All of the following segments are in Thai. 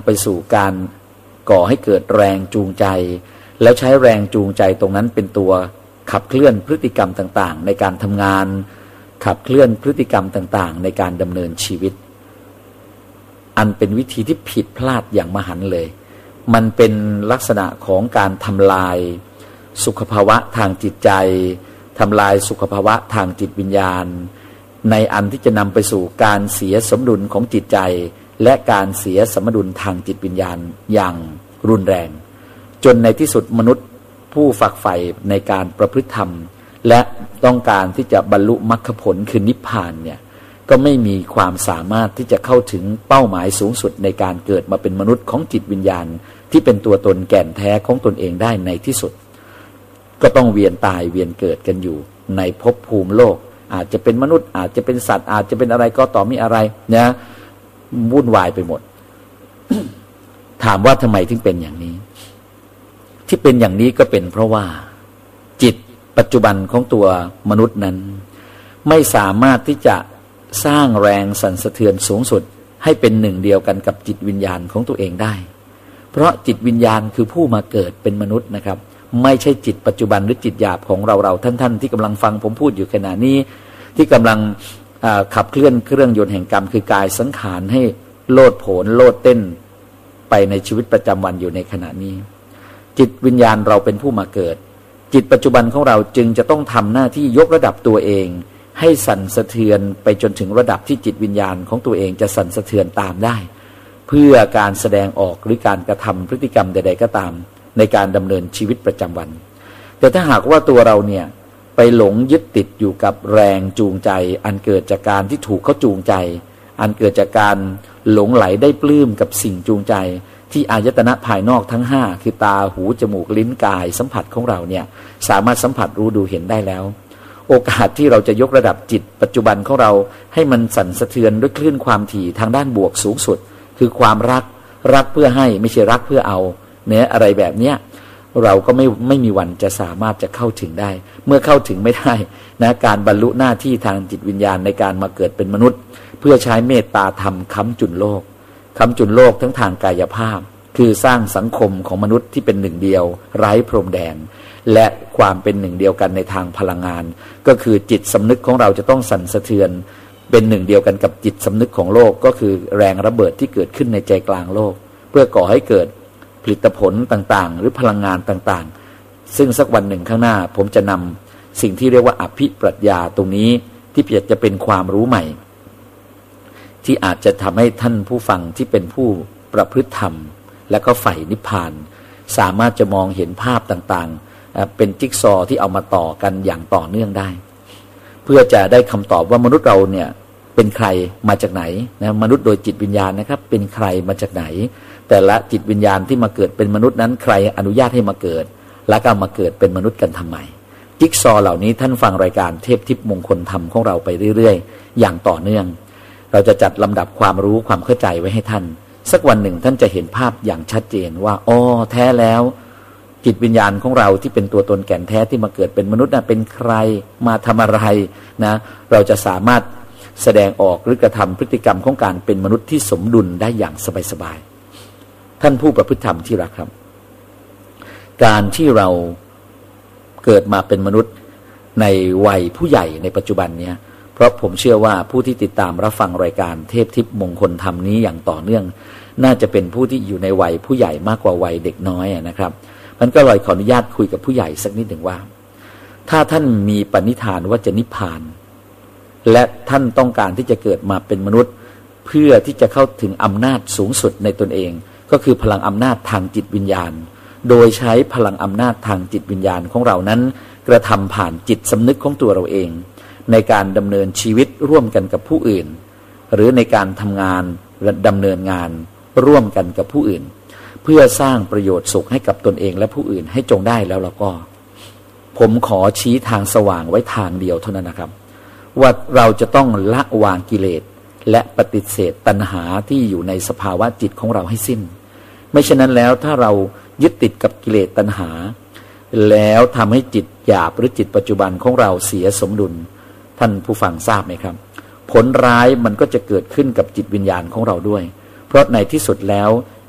ำไปสู่การก่อให้เกิดแรงจูงใจแล้วใช้แรงจูงใจตรงนั้นเป็นตัวขับเคลื่อนพฤติกรรมต่างๆในการทำงานขับเคลื่อนพฤติกรรมต่างๆในการดำเนินชีวิตอันเป็นวิธีที่ผิดพลาดอย่างมหันต์เลยมันเป็นลักษณะของการทำลายสุขภาวะทางจิตใจทำลายสุขภาวะทางจิตวิญญาณในอันที่จะนำไปสู่การเสียสมดุลของจิตใจและการเสียสมดุลทางจิตวิญญาณอย่างรุนแรงจนในที่สุดมนุษย์ผู้ฝักใฝ่ในการประพฤติธรรมและต้องการที่จะบรรลุมรรคผลคือนิพพานเนี่ยก็ไม่มีความสามารถที่จะเข้าถึงเป้าหมายสูงสุดในการเกิดมาเป็นมนุษย์ของจิตวิญญาณที่เป็นตัวตนแก่นแท้ของตนเองได้ในที่สุดก็ต้องเวียนตายเวียนเกิดกันอยู่ในภพภูมิโลกอาจจะเป็นมนุษย์อาจจะเป็นสัตว์อาจจะเป็นอะไรก็ต่อมีอะไรนะวุ่นวายไปหมด ถามว่าทำไมถึงเป็นอย่างนี้ที่เป็นอย่างนี้ก็เป็นเพราะว่าจิตปัจจุบันของตัวมนุษย์นั้นไม่สามารถที่จะสร้างแรงสั่นสะเทือนสูงสุดให้เป็นหนึ่งเดียวกันกับจิตวิญญาณของตัวเองได้เพราะจิตวิญญาณคือผู้มาเกิดเป็นมนุษย์นะครับไม่ใช่จิตปัจจุบันหรือจิตหยาบของเราท่านที่กำลังฟังผมพูดอยู่ขณะนี้ที่กำลังขับเคลื่อนเครื่องยนต์แห่งกรรมคือกายสังขารให้โลดโผนโลดเต้นไปในชีวิตประจำวันอยู่ในขณะนี้จิตวิญญาณเราเป็นผู้มาเกิดจิตปัจจุบันของเราจึงจะต้องทำหน้าที่ยกระดับตัวเองให้สั่นสะเทือนไปจนถึงระดับที่จิตวิญญาณของตัวเองจะสั่นสะเทือนตามได้เพื่อการแสดงออกหรือการกระทำพฤติกรรมใดๆก็ตามในการดำเนินชีวิตประจำวันแต่ถ้าหากว่าตัวเราเนี่ยไปหลงยึดติดอยู่กับแรงจูงใจอันเกิดจากการที่ถูกเขาจูงใจอันเกิดจากการหลงไหลได้ปลื้มกับสิ่งจูงใจที่อายตนะภายนอกทั้ง5คือตาหูจมูกลิ้นกายสัมผัสของเราเนี่ยสามารถสัมผัสรู้ดูเห็นได้แล้วโอกาสที่เราจะยกระดับจิตปัจจุบันของเราให้มันสั่นสะเทือนด้วยคลื่นความถี่ทางด้านบวกสูงสุดคือความรักเพื่อให้ไม่ใช่รักเพื่อเอาเนี่ยอะไรแบบเนี้ยเราก็ไม่มีวันจะสามารถจะเข้าถึงได้เมื่อเข้าถึงไม่ได้นะการบรรลุหน้าที่ทางจิตวิญญาณในการมาเกิดเป็นมนุษย์เพื่อใช้เมตตาธรรมค้ำจุนโลกทั้งทางกายภาพคือสร้างสังคมของมนุษย์ที่เป็นหนึ่งเดียวไร้พรมแดนและความเป็นหนึ่งเดียวกันในทางพลังงานก็คือจิตสำนึกของเราจะต้องสั่นสะเทือนเป็นหนึ่งเดียวกันกับจิตสำนึกของโลกก็คือแรงระเบิดที่เกิดขึ้นในใจกลางโลกเพื่อก่อให้เกิดผลิตผลต่างๆหรือพลังงานต่างๆซึ่งสักวันหนึ่งข้างหน้าผมจะนำสิ่งที่เรียกว่าอภิปรัชญาตรงนี้ที่จะเป็นความรู้ใหม่ที่อาจจะทำให้ท่านผู้ฟังที่เป็นผู้ประพฤติธรรมและก็ใฝ่นิพพานสามารถจะมองเห็นภาพต่างๆเป็นจิ๊กซอว์ที่เอามาต่อกันอย่างต่อเนื่องได้เพื่อจะได้คำตอบว่ามนุษย์เราเนี่ยเป็นใครมาจากไหนนะมนุษย์โดยจิตวิญญาณนะครับเป็นใครมาจากไหนแต่ละจิตวิญญาณที่มาเกิดเป็นมนุษย์นั้นใครอนุญาตให้มาเกิดและก็มาเกิดเป็นมนุษย์กันทำไมจิ๊กซอว์เหล่านี้ท่านฟังรายการเทพทิพย์มงคลธรรมของเราไปเรื่อยๆอย่างต่อเนื่องเราจะจัดลำดับความรู้ความเข้าใจไว้ให้ท่านสักวันหนึ่งท่านจะเห็นภาพอย่างชัดเจนว่าอ๋อแท้แล้วจิตวิญญาณของเราที่เป็นตัวตนแก่นแท้ที่มาเกิดเป็นมนุษย์เป็นใครมาทำอะไรนะเราจะสามารถแสดงออกหรือกระทำพฤติกรรมของการเป็นมนุษย์ที่สมดุลได้อย่างสบายๆท่านผู้ประพฤติธรรมที่รักครับการที่เราเกิดมาเป็นมนุษย์ในวัยผู้ใหญ่ในปัจจุบันเนี้ยเพราะผมเชื่อว่าผู้ที่ติดตามรับฟังรายการเทพทิพย์มงคลธรรมนี้อย่างต่อเนื่องน่าจะเป็นผู้ที่อยู่ในวัยผู้ใหญ่มากกว่าวัยเด็กน้อยนะครับมันก็เลยขออนุญาตคุยกับผู้ใหญ่สักนิดหนึ่งว่าถ้าท่านมีปณิธานว่าจะนิพพานและท่านต้องการที่จะเกิดมาเป็นมนุษย์เพื่อที่จะเข้าถึงอำนาจสูงสุดในตนเองก็คือพลังอำนาจทางจิตวิญญาณโดยใช้พลังอำนาจทางจิตวิญญาณของเรานั้นกระทำผ่านจิตสำนึกของตัวเราเองในการดำเนินชีวิตร่วมกันกับผู้อื่นหรือในการทำงานและดำเนินงานร่วมกันกับผู้อื่นเพื่อสร้างประโยชน์สุขให้กับตนเองและผู้อื่นให้จงได้แล้วเราก็ผมขอชี้ทางสว่างไว้ทางเดียวเท่านั้นนะครับว่าเราจะต้องละวางกิเลสและปฏิเสธตัณหาที่อยู่ในสภาวะจิตของเราให้สิ้นไม่เช่นนั้นแล้วถ้าเรายึดติดกับกิเลสตัณหาแล้วทำให้จิตหยาบหรือจิตปัจจุบันของเราเสียสมดุลท่านผู้ฟังทราบไหมครับผลร้ายมันก็จะเกิดขึ้นกับจิตวิญญาณของเราด้วยเพราะในที่สุดแล้ว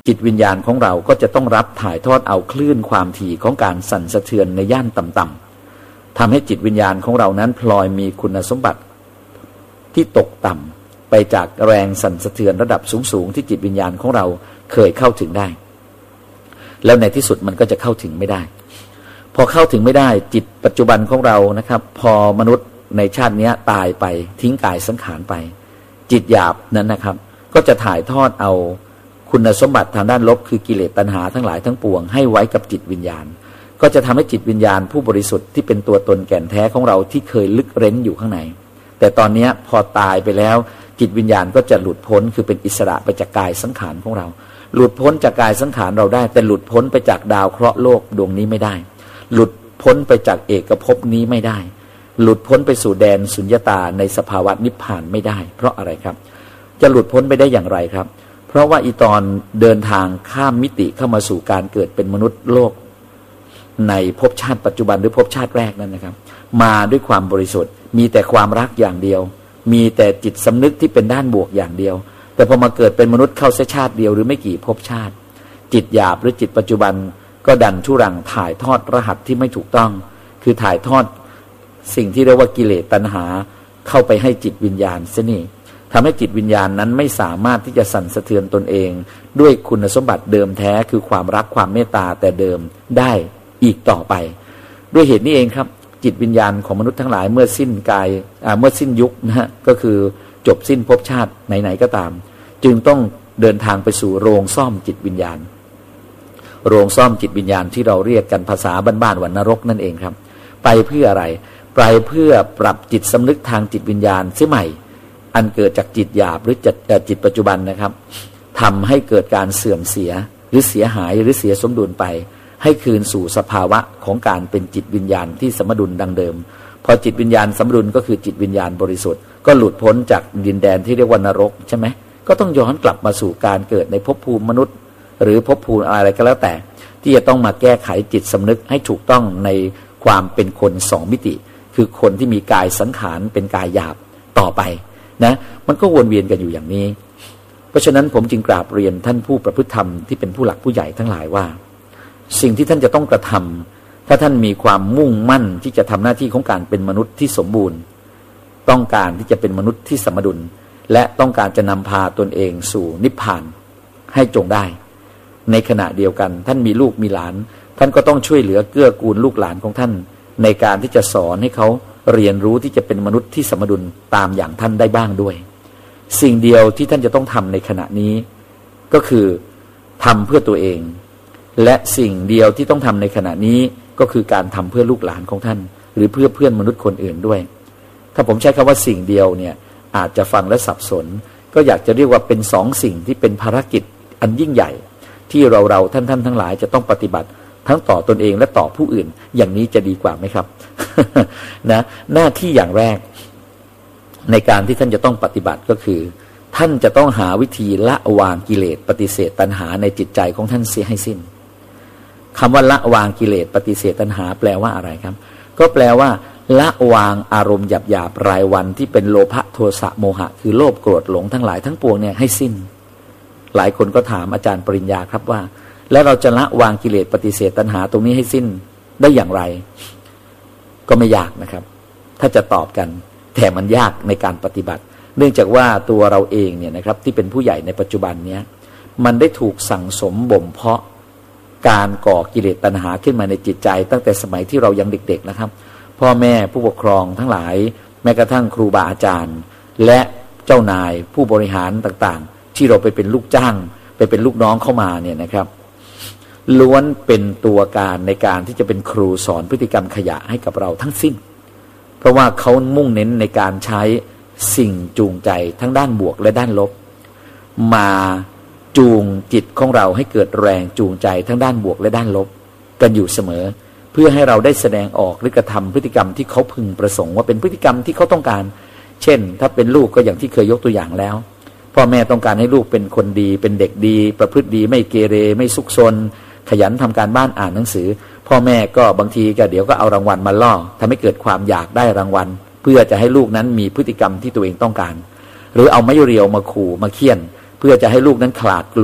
จิตวิญญาณของเราก็จะต้องรับถ่ายทอดเอาคลื่นความถี่ของการสั่นสะเทือนในย่านต่ำๆทำให้จิตวิญญาณของเรานั้นพลอยมีคุณสมบัติที่ตกต่ำไปจากแรงสั่นสะเทือนระดับสูงๆที่จิตวิญญาณของเราเคยเข้าถึงได้แล้วในที่สุดมันก็จะเข้าถึงไม่ได้พอเข้าถึงไม่ได้จิตปัจจุบันของเรานะครับพอมนุษย์ในชาตินี้ตายไปทิ้งกายสังขารไปจิตหยาบนั้นนะครับก็จะถ่ายทอดเอาคุณสมบัติทางด้านลบคือกิเลสตัณหาทั้งหลายทั้งปวงให้ไว้กับจิตวิญญาณก็จะทำให้จิตวิญญาณผู้บริสุทธิ์ที่เป็นตัวตนแก่นแท้ของเราที่เคยลึกเร้นอยู่ข้างในแต่ตอนนี้พอตายไปแล้วจิตวิญญาณก็จะหลุดพ้นคือเป็นอิสระไปจากกายสังขารของเราหลุดพ้นจากกายสังขารเราได้แต่หลุดพ้นไปจากดาวเคราะห์โลกดวงนี้ไม่ได้หลุดพ้นไปจากเอกภพนี้ไม่ได้หลุดพ้นไปสู่แดนสุญญตาในสภาวะนิพพานไม่ได้เพราะอะไรครับจะหลุดพ้นไปได้อย่างไรครับเพราะว่าอีตอนเดินทางข้ามมิติเข้ามาสู่การเกิดเป็นมนุษย์โลกในภพชาติปัจจุบันหรือภพชาติแรกนั้นนะครับมาด้วยความบริสุทธิ์มีแต่ความรักอย่างเดียวมีแต่จิตสำนึกที่เป็นด้านบวกอย่างเดียวแต่พอมาเกิดเป็นมนุษย์เข้าเสียชาติเดียวหรือไม่กี่ภพชาติจิตหยาบหรือจิตปัจจุบันก็ดันทุรังถ่ายทอดรหัสที่ไม่ถูกต้องคือถ่ายทอดสิ่งที่เรียกว่ากิเลสตัณหาเข้าไปให้จิตวิญญาณเสียนี่ทำให้จิตวิญญาณนั้นไม่สามารถที่จะสั่นสะเทือนตนเองด้วยคุณสมบัติเดิมแท้คือความรักความเมตตาแต่เดิมได้อีกต่อไปด้วยเหตุนี้เองครับจิตวิญญาณของมนุษย์ทั้งหลายเมื่อสิ้นกายเมื่อสิ้นยุคนะฮะก็คือจบสิ้นภพชาติไหนๆก็ตามจึงต้องเดินทางไปสู่โรงซ่อมจิตวิญญาณโรงซ่อมจิตวิญญาณที่เราเรียกกันภาษาบ้านๆว่านรกนั่นเองครับไปเพื่ออะไรไปเพื่อปรับจิตสำนึกทางจิตวิญญาณเสียใหม่อันเกิดจากจิตหยาบหรือจิตปัจจุบันนะครับทำให้เกิดการเสื่อมเสียหรือเสียหายหรือเสียสมดุลไปให้คืนสู่สภาวะของการเป็นจิตวิญญาณที่สมดุลดังเดิมพอจิตวิญญาณสมดุลก็คือจิตวิญญาณบริสุทธิ์ก็หลุดพ้นจากดินแดนที่เรียกว่านรกใช่ไหมก็ต้องย้อนกลับมาสู่การเกิดในภพภูมิมนุษย์หรือภพภูมิอะไรก็แล้วแต่ที่จะต้องมาแก้ไขจิตสำนึกให้ถูกต้องในความเป็นคนสองมิติคือคนที่มีกายสังขารเป็นกายหยาบต่อไปนะมันก็วนเวียนกันอยู่อย่างนี้เพราะฉะนั้นผมจึงกราบเรียนท่านผู้ประพฤติธรรมที่เป็นผู้หลักผู้ใหญ่ทั้งหลายว่าสิ่งที่ท่านจะต้องกระทำถ้าท่านมีความมุ่งมั่นที่จะทำหน้าที่ของการเป็นมนุษย์ที่สมบูรณ์ต้องการที่จะเป็นมนุษย์ที่สมดุลและต้องการจะนำพาตนเองสู่นิพพานให้จงได้ในขณะเดียวกันท่านมีลูกมีหลานท่านก็ต้องช่วยเหลือเกื้อกูลลูกหลานของท่านในการที่จะสอนให้เขาเรียนรู้ที่จะเป็นมนุษย์ที่สมดุลตามอย่างท่านได้บ้างด้วยสิ่งเดียวที่ท่านจะต้องทำในขณะนี้ก็คือทำเพื่อตัวเองและสิ่งเดียวที่ต้องทำในขณะนี้ก็คือการทำเพื่อลูกหลานของท่านหรือเพื่อเพื่อนมนุษย์คนอื่นด้วยถ้าผมใช้คำว่าสิ่งเดียวเนี่ยอาจจะฟังและสับสนก็อยากจะเรียกว่าเป็นสองสิ่งที่เป็นภารกิจอันยิ่งใหญ่ที่เราท่านทั้งหลายจะต้องปฏิบัติทั้งต่อตนเองและต่อผู้อื่นอย่างนี้จะดีกว่าไหมครับ นะหน้าที่อย่างแรกในการที่ท่านจะต้องปฏิบัติก็คือท่านจะต้องหาวิธีละวางกิเลสปฏิเสธตัณหาในจิตใจของท่านเสียให้สิ้นคำว่าละวางกิเลสปฏิเสธตัณหาแปลว่าอะไรครับก็แปลว่าละวางอารมณ์หยาบๆรายวันที่เป็นโลภะโทสะโมหะคือโลภโกรธหลงทั้งหลายทั้งปวงเนี่ยให้สิ้นหลายคนก็ถามอาจารย์ปริญญาครับว่าแล้วเราจะละวางกิเลสปฏิเสธตัณหาตรงนี้ให้สิ้นได้อย่างไรก็ไม่ยากนะครับถ้าจะตอบกันแต่มันยากในการปฏิบัติเนื่องจากว่าตัวเราเองเนี่ยนะครับที่เป็นผู้ใหญ่ในปัจจุบันเนี้ยมันได้ถูกสั่งสมบ่มเพาะการก่อกิเลสตัณหาขึ้นมาในจิตใจตั้งแต่สมัยที่เรายังเด็กๆนะครับพ่อแม่ผู้ปกครองทั้งหลายแม้กระทั่งครูบาอาจารย์และเจ้านายผู้บริหารต่างๆที่เราไปเป็นลูกจ้างไปเป็นลูกน้องเข้ามาเนี่ยนะครับล้วนเป็นตัวการในการที่จะเป็นครูสอนพฤติกรรมขยะให้กับเราทั้งสิ้นเพราะว่าเขามุ่งเน้นในการใช้สิ่งจูงใจทั้งด้านบวกและด้านลบมาจูงจิตของเราให้เกิดแรงจูงใจทั้งด้านบวกและด้านลบกันอยู่เสมอเพื่อให้เราได้แสดงออกหรือกระทำพฤติกรรมที่เขาพึงประสงค์ว่าเป็นพฤติกรรมที่เขาต้องการเช่นถ้าเป็นลูกก็อย่างที่เคยยกตัวอย่างแล้วพ่อแม่ต้องการให้ลูกเป็นคนดีเป็นเด็กดีประพฤติดีไม่เกเรไม่ซุกซนขยันทำการบ้านอ่านหนังสือพ่อแม่ก็บางทีก็เดี๋ยวก็เอารางวัลมาล่อทำให้เกิดความอยากได้รางวัลเพื่อจะให้ลูกนั้นมีพฤติกรรมที่ตัวเองต้องการหรือเอาไม้เรียวมาขู่มาเฆี่ยนเพื่อจะให้ลูกนั้นขลาดกลัว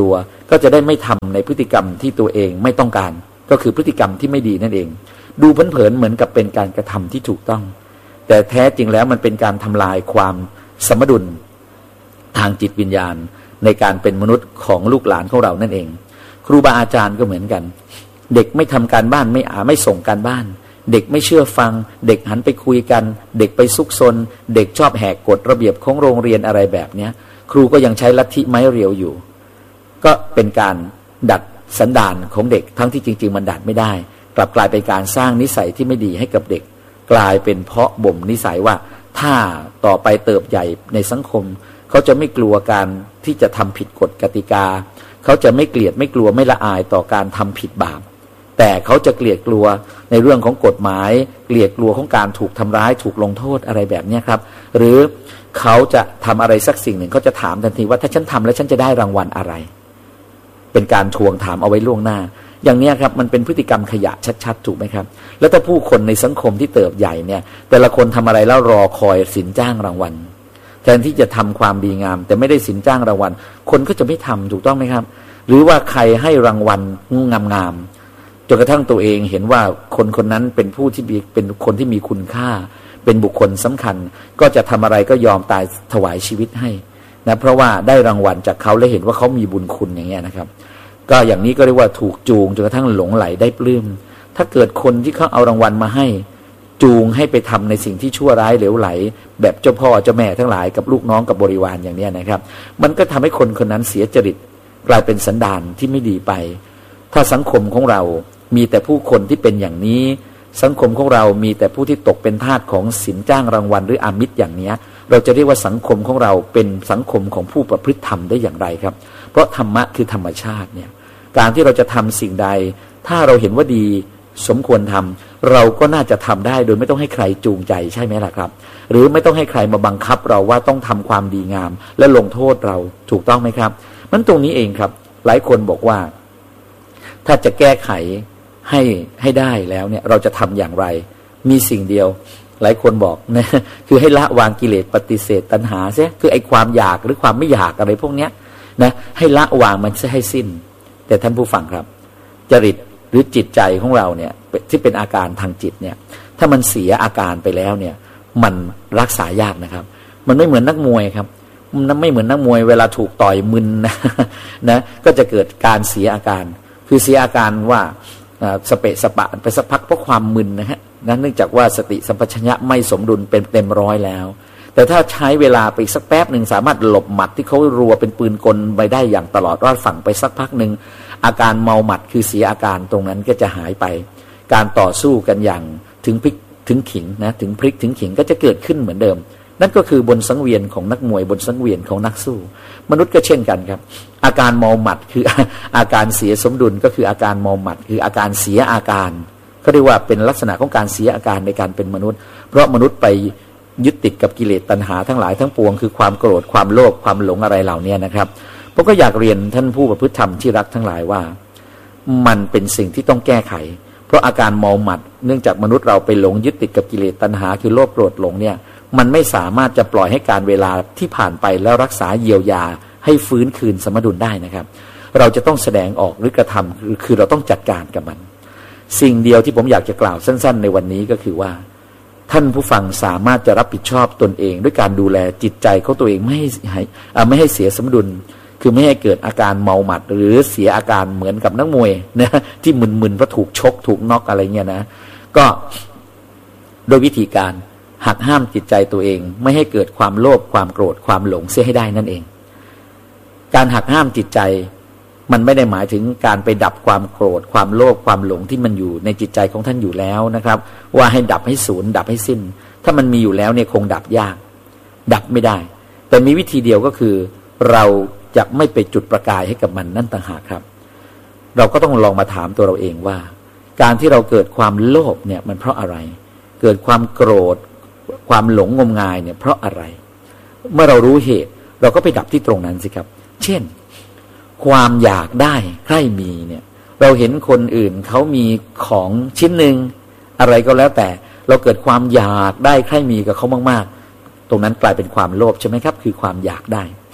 ก็จะได้ไม่ทำในพฤติกรรมที่ตัวเองไม่ต้องการก็คือพฤติกรรมที่ไม่ดีนั่นเองดูเผินๆเหมือนกับเป็นการกระทำที่ถูกต้องแต่แท้จริงแล้วมันเป็นการทำลายความสมดุลทางจิตวิญญาณในการเป็นมนุษย์ของลูกหลานของเรานั่นเองครูบาอาจารย์ก็เหมือนกันเด็กไม่ทำการบ้านไม่ส่งการบ้านเด็กไม่เชื่อฟังเด็กหันไปคุยกันเด็กไปซุกซนเด็กชอบแหกกฎระเบียบของโรงเรียนอะไรแบบนี้ครูก็ยังใช้ลัทธิไม้เรียวอยู่ก็เป็นการดัดสันดานของเด็กทั้งที่จริงๆมันดัดไม่ได้กลับกลายเป็นการสร้างนิสัยที่ไม่ดีให้กับเด็กกลายเป็นเพาะบ่มนิสัยว่าถ้าต่อไปเติบใหญ่ในสังคมเขาจะไม่กลัวการที่จะทำผิดกฎกติกาเขาจะไม่เกลียดไม่กลัวไม่ละอายต่อการทำผิดบาปแต่เขาจะเกลียดกลัวในเรื่องของกฎหมายเกลียดกลัวของการถูกทำร้ายถูกลงโทษอะไรแบบนี้ครับหรือเขาจะทำอะไรสักสิ่งหนึ่งเขาจะถามทันทีว่าถ้าฉันทำแล้วฉันจะได้รางวัลอะไรเป็นการทวงถามเอาไว้ล่วงหน้าอย่างนี้ครับมันเป็นพฤติกรรมขยะชัดๆถูกไหมครับแล้วถ้าผู้คนในสังคมที่เติบใหญ่เนี่ยแต่ละคนทำอะไรแล้วรอคอยสินจ้างรางวัลแทนที่จะทำความดีงามแต่ไม่ได้สินจ้างรางวัลคนก็จะไม่ทำถูกต้องไหมครับหรือว่าใครให้รางวัลงามๆจนกระทั่งตัวเองเห็นว่าคนคนนั้นเป็นผู้ที่เป็นคนที่มีคุณค่าเป็นบุคคลสำคัญก็จะทำอะไรก็ยอมตายถวายชีวิตให้นะเพราะว่าได้รางวัลจากเขาและเห็นว่าเขามีบุญคุณอย่างเงี้ยนะครับก็อย่างนี้ก็เรียกว่าถูกจูงจนกระทั่งหลงไหลได้ปลื้มถ้าเกิดคนที่เขาเอารางวัลมาให้จูงให้ไปทำในสิ่งที่ชั่วร้ายเหลวไหลแบบเจ้าพ่อเจ้าแม่ทั้งหลายกับลูกน้องกับบริวารอย่างนี้นะครับมันก็ทำให้คนคนนั้นเสียจริตกลายเป็นสันดานที่ไม่ดีไปถ้าสังคมของเรามีแต่ผู้คนที่เป็นอย่างนี้สังคมของเรามีแต่ผู้ที่ตกเป็นทาสของสินจ้างรางวัลหรืออามิตรอย่างนี้เราจะเรียกว่าสังคมของเราเป็นสังคมของผู้ประพฤติธรรมได้อย่างไรครับเพราะธรรมะคือธรรมชาติเนี่ยการที่เราจะทำสิ่งใดถ้าเราเห็นว่าดีสมควรทำเราก็น่าจะทำได้โดยไม่ต้องให้ใครจูงใจใช่ไหมล่ะครับหรือไม่ต้องให้ใครมาบังคับเราว่าต้องทำความดีงามและลงโทษเราถูกต้องไหมครับมันตรงนี้เองครับหลายคนบอกว่าถ้าจะแก้ไขให้ได้แล้วเนี่ยเราจะทำอย่างไรมีสิ่งเดียวหลายคนบอกนะคือให้ละวางกิเลสปฏิเสธตัณหาเสียคือไอ้ความอยากหรือความไม่อยากอะไรพวกเนี้ยนะให้ละวางมันให้สิ้นแต่ท่านผู้ฟังครับจริตหรือจิตใจของเราเนี่ยที่เป็นอาการทางจิตเนี่ยถ้ามันเสียอาการไปแล้วเนี่ยมันรักษายากนะครับมันไม่เหมือนนักมวยครับมันไม่เหมือนนักมวยเวลาถูกต่อยมึนนะก็จะเกิดการเสียอาการคือเสียอาการว่าสเปะสปะไปสักพักเพราะความมึนนะฮะเนื่องจากว่าสติสัมปชัญญะไม่สมดุลเป็นเต็มร้อยแล้วแต่ถ้าใช้เวลาไปสักแป๊บหนึ่งสามารถหลบหมัดที่เขารัวเป็นปืนกลไปได้อย่างตลอดรอดฝั่งไปสักพักหนึ่งอาการเมาหมัดคือเสียอาการตรงนั้นก็จะหายไปการต่อสู้กันอย่างถึงพริกถึงขิงนะถึงพริกถึงขิงก็จะเกิดขึ้นเหมือนเดิมนั่นก็คือบนสังเวียนของนักมวยบนสังเวียนของนักสู้มนุษย์ก็เช่นกันครับอาการเมาหมัดคืออาการเสียสมดุลก็คืออาการเมาหมัดคืออาการเสียอาการเขาเรียกว่าเป็นลักษณะของการเสียอาการในการเป็นมนุษย์เพราะมนุษย์ไปยึดติดกับกิเลสตัณหาทั้งหลายทั้งปวงคือความโกรธความโลภความหลงอะไรเหล่านี้นะครับผมก็อยากเรียนท่านผู้ประพฤติธรรมที่รักทั้งหลายว่ามันเป็นสิ่งที่ต้องแก้ไขเพราะอาการเมาหมัดเนื่องจากมนุษย์เราไปหลงยึดติดกับกิเลสตัณหาคือโลภโกรธหลงเนี่ยมันไม่สามารถจะปล่อยให้การเวลาที่ผ่านไปแล้วรักษาเยียวยาให้ฟื้นคืนสมดุลได้นะครับเราจะต้องแสดงออกหรือกระทำคือเราต้องจัดการกับมันสิ่งเดียวที่ผมอยากจะกล่าวสั้นๆในวันนี้ก็คือว่าท่านผู้ฟังสามารถจะรับผิดชอบตนเองด้วยการดูแลจิตใจของตัวเองไม่ให้เสียสมดุลคือไม่ให้เกิดอาการเมาหมัดหรือเสียอาการเหมือนกับนักมวยนะที่มึนๆเพราะถูกชกถูกน็อกอะไรเงี้ยนะก็โดยวิธีการหักห้ามจิตใจตัวเองไม่ให้เกิดความโลภความโกรธความหลงเสียให้ได้นั่นเองการหักห้ามจิตใจมันไม่ได้หมายถึงการไปดับความโกรธความโลภความหลงที่มันอยู่ในจิตใจของท่านอยู่แล้วนะครับว่าให้ดับให้สูญดับให้สิ้นถ้ามันมีอยู่แล้วเนี่ยคงดับยากดับไม่ได้แต่มีวิธีเดียวก็คือเราจะไม่ไปจุดประกายให้กับมันนั่นต่างหากครับเราก็ต้องลองมาถามตัวเราเองว่าการที่เราเกิดความโลภเนี่ยมันเพราะอะไรเกิดความโกรธความหลงงมงายเนี่ยเพราะอะไรเมื่อเรารู้เหตุเราก็ไปดับที่ตรงนั้นสิครับเช่นความอยากได้ใคร่มีเนี่ยเราเห็นคนอื่นเขามีของชิ้นหนึ่งอะไรก็แล้วแต่เราเกิดความอยากได้ใคร่มีกับเขามากๆตรงนั้นกลายเป็นความโลภใช่ไหมครับคือความอยากได้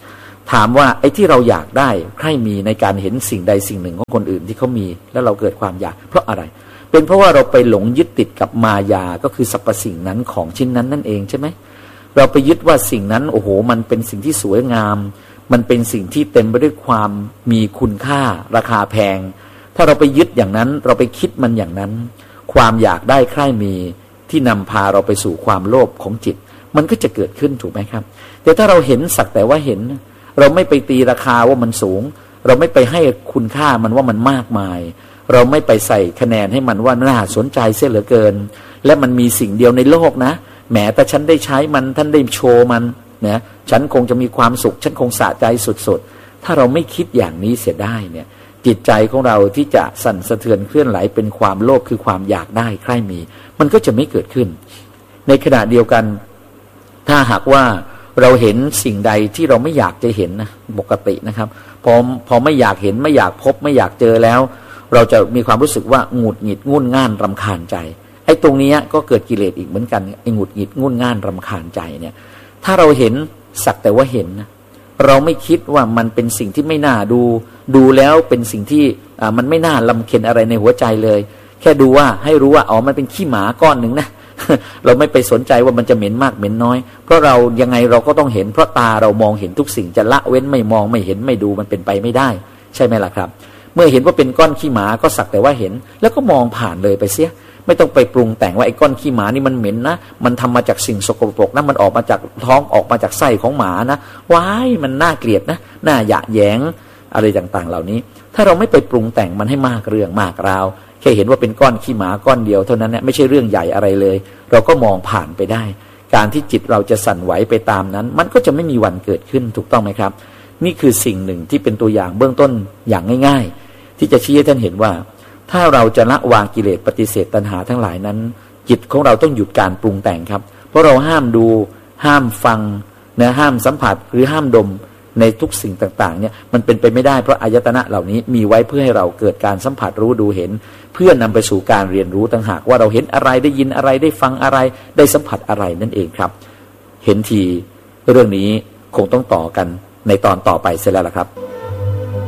ถามว่าไอ้ที่เราอยากได้ใครมีในการเห็นสิ่งใดสิ่งหนึ่งของคนอื่นที่เขามีแล้วเราเกิดความอยากเพราะอะไรเป็นเพราะว่าเราไปหลงยึดติดกับมายาก็คือสรรพสิ่งนั้นของชิ้นนั้นนั่นเองใช่ไหมเราไปยึดว่าสิ่งนั้นโอ้โหมันเป็นสิ่งที่สวยงามมันเป็นสิ่งที่เต็มไปด้วยความมีคุณค่าราคาแพงถ้าเราไปยึดอย่างนั้นเราไปคิดมันอย่างนั้นความอยากได้ใคร่มีที่นำพาเราไปสู่ความโลภของจิตมันก็จะเกิดขึ้นถูกไหมครับแต่ถ้าเราเห็นสักแต่ว่าเห็นเราไม่ไปตีราคาว่ามันสูงเราไม่ไปให้คุณค่ามันว่ามันมากมายเราไม่ไปใส่คะแนนให้มันว่าน่าสนใจเสียเหลือเกินและมันมีสิ่งเดียวในโลกนะแหมแต่ฉันได้ใช้มันท่านได้โชว์มันนะฉันคงจะมีความสุขฉันคงสะใจสุดๆถ้าเราไม่คิดอย่างนี้เสียได้เนี่ยจิตใจของเราที่จะสั่นสะเทือนเคลื่อนไหลเป็นความโลภคือความอยากได้ใคร่มีมันก็จะไม่เกิดขึ้นในขณะเดียวกันถ้าหากว่าเราเห็นสิ่งใดที่เราไม่อยากจะเห็นนะปกตินะครับพอไม่อยากเห็นไม่อยากพบไม่อยากเจอแล้วเราจะมีความรู้สึกว่าหงุดหงิดงุ่นง่านรำคาญใจไอ้ตรงนี้ก็เกิดกิเลสอีกเหมือนกันไอ้หงุดหงิดงุ่นง่านรำคาญใจเนี่ยถ้าเราเห็นสักแต่ว่าเห็นนะเราไม่คิดว่ามันเป็นสิ่งที่ไม่น่าดูแล้วเป็นสิ่งที่มันไม่น่าลำเค็ญอะไรในหัวใจเลยแค่ดูว่าให้รู้ว่าอ๋อมันเป็นขี้หมาก้อนหนึ่งนะ เราไม่ไปสนใจว่ามันจะเหม็นมากเหม็นน้อยเพราะเรายังไงเราก็ต้องเห็นเพราะตาเรามองเห็นทุกสิ่งจะละเว้นไม่มองไม่เห็นไม่ดูมันเป็นไปไม่ได้ใช่ไหมล่ะครับเมื่อเห็นว่าเป็นก้อนขี้หมาก็สักแต่ว่าเห็นแล้วก็มองผ่านเลยไปเสียไม่ต้องไปปรุงแต่งว่าไอ้ก้อนขี้หมานี่มันเหม็นนะมันทำมาจากสิ่งสกปรกนะมันออกมาจากท้องออกมาจากไส้ของหมานะว้ายมันน่าเกลียดนะน่าหยะแยงอะไรต่างๆเหล่านี้ถ้าเราไม่ไปปรุงแต่งมันให้มากเรื่องมากราวแค่เห็นว่าเป็นก้อนขี้หมาก้อนเดียวเท่านั้นเนี่ยไม่ใช่เรื่องใหญ่อะไรเลยเราก็มองผ่านไปได้การที่จิตเราจะสั่นไหวไปตามนั้นมันก็จะไม่มีวันเกิดขึ้นถูกต้องไหมครับนี่คือสิ่งหนึ่งที่เป็นตัวอย่างเบื้องต้นอย่างง่ายๆที่จะชี้ให้ท่านเห็นว่าถ้าเราจะละวางกิเลสปฏิเสธตัณหาทั้งหลายนั้นจิตของเราต้องหยุดการปรุงแต่งครับเพราะเราห้ามดูห้ามฟังนะห้ามสัมผัสหรือห้ามดมในทุกสิ่งต่างๆเนี่ยมันเป็นไปไม่ได้เพราะอายตนะเหล่านี้มีไว้เพื่อให้เราเกิดการสัมผัสรู้ดูเห็นเพื่อนำไปสู่การเรียนรู้ต่างหากว่าเราเห็นอะไรได้ยินอะไรได้ฟังอะไรได้สัมผัสอะไรนั่นเองครับเห็นทีเรื่องนี้คงต้องต่อกันในตอนต่อไปเสร็จแล้วล่ะครับ